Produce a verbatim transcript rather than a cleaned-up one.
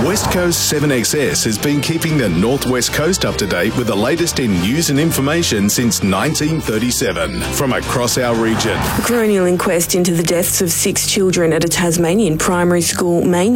West Coast seven X S has been keeping the Northwest Coast up to date with the latest in news and information since nineteen thirty-seven from across our region. A coronial inquest into the deaths of six children at a Tasmanian primary school may not